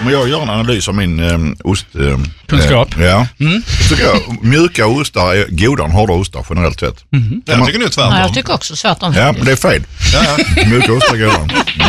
Om jag gör en analys av min ost... kunskap. Ja. Tycker jag mjuka ostar är godare än hårda ostar generellt sett. Jag tycker nu tvärtom. Ja, jag tycker också tvärtom. Ja, men det är fel. Mjuka ostar är godare.